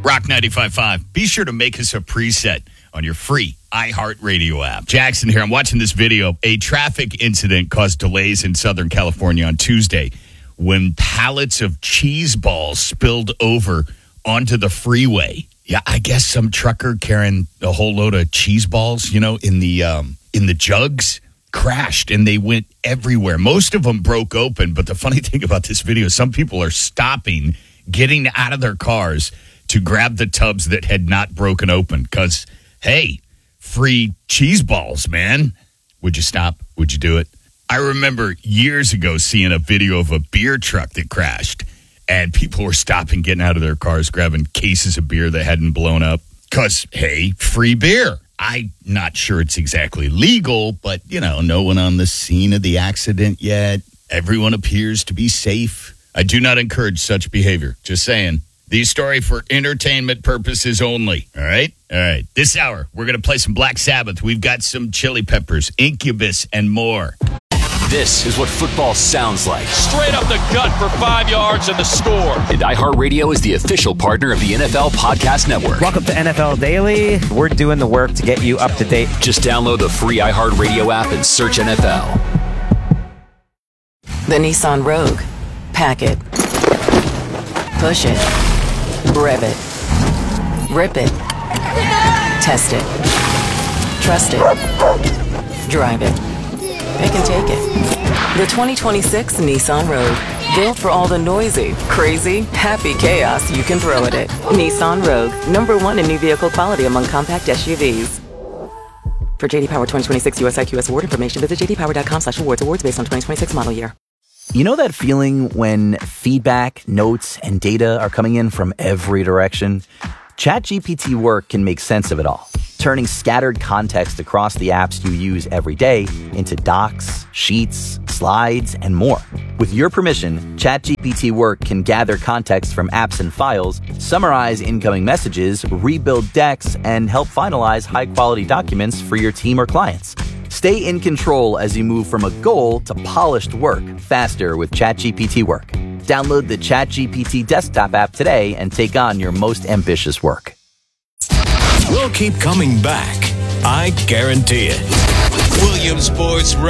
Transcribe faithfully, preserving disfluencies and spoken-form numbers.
Rock ninety-five point five. Be sure to make us a preset on your free iHeartRadio app. Jackson here. I'm watching this video. A traffic incident caused delays in Southern California on Tuesday when pallets of cheese balls spilled over onto the freeway. Yeah, I guess some trucker carrying a whole load of cheese balls, you know, in the um, in the jugs, crashed, and they went everywhere. Most of them broke open, but the funny thing about this video is some people are stopping, getting out of their cars to grab the tubs that had not broken open because, hey, free cheese balls, man. Would you stop? Would you do it? I remember years ago seeing a video of a beer truck that crashed, and people were stopping, getting out of their cars, grabbing cases of beer that hadn't blown up because, hey, free beer. I'm not sure it's exactly legal, but, you know, no one on the scene of the accident yet. Everyone appears to be safe. I do not encourage such behavior. Just saying. These stories for entertainment purposes only. All right? All right. This hour, we're going to play some Black Sabbath. We've got some Chili Peppers, Incubus, and more. This is what football sounds like. Straight up the gut for five yards and the score. And iHeartRadio is the official partner of the N F L Podcast Network. Welcome to N F L Daily. We're doing the work to get you up to date. Just download the free iHeartRadio app and search N F L. The Nissan Rogue. Pack it. Push it. Rev it. Rip it. Test it. Trust it. Drive it. It can take it. The twenty twenty-six Nissan Rogue. Built for all the noisy, crazy, happy chaos you can throw at it. Nissan Rogue. Number one in new vehicle quality among compact S U Vs. For J D Power twenty twenty-six U S I Q S award information, visit j d power dot com slash awards. Awards based on twenty twenty-six model year. You know that feeling when feedback, notes, and data are coming in from every direction? ChatGPT Work can make sense of it all, turning scattered context across the apps you use every day into docs, sheets, slides, and more. With your permission, ChatGPT Work can gather context from apps and files, summarize incoming messages, rebuild decks, and help finalize high-quality documents for your team or clients. Stay in control as you move from a goal to polished work faster with ChatGPT Work. Download the ChatGPT desktop app today and take on your most ambitious work. We'll keep coming back. I guarantee it. Williamsport.